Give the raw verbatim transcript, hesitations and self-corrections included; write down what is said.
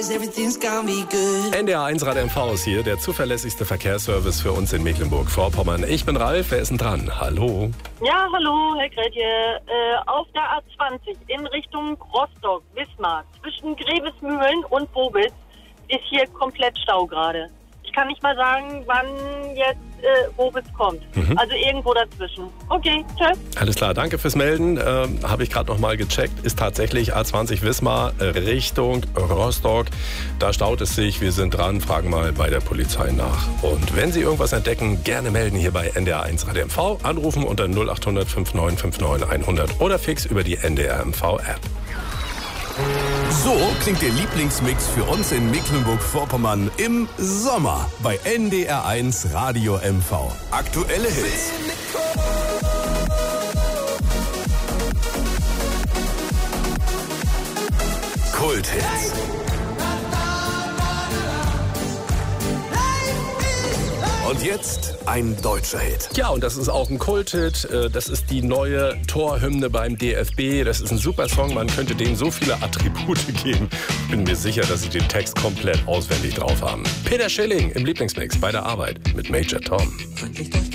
N D R eins Rad M V ist hier, der zuverlässigste Verkehrsservice für uns in Mecklenburg-Vorpommern. Ich bin Ralf, wer ist denn dran? Hallo. Ja, hallo, Herr Gretje. Äh, auf der A zwanzig in Richtung Rostock, Wismar, zwischen Grevesmühlen und Bobitz ist hier komplett Stau gerade. Ich kann nicht mal sagen, wann jetzt äh, Bobitz kommt. Mhm. Also irgendwo dazwischen. Okay, tschüss. Alles klar, danke fürs Melden. Ähm, Habe ich gerade noch mal gecheckt. Ist tatsächlich A zwanzig Wismar äh, Richtung Rostock. Da staut es sich. Wir sind dran. Fragen mal bei der Polizei nach. Und wenn Sie irgendwas entdecken, gerne melden hier bei N D R eins Radio M V. Anrufen unter null acht hundert fünfundneunzig neunundfünfzig hundert oder fix über die N D R M V App. So klingt der Lieblingsmix für uns in Mecklenburg-Vorpommern im Sommer bei N D R eins Radio M V. Aktuelle Hits. Kulthits. Und jetzt ein deutscher Hit. Ja, und das ist auch ein Kulthit. Das ist die neue Torhymne beim D F B. Das ist ein super Song. Man könnte dem so viele Attribute geben. Ich bin mir sicher, dass Sie den Text komplett auswendig drauf haben. Peter Schilling im Lieblingsmix bei der Arbeit mit Major Tom.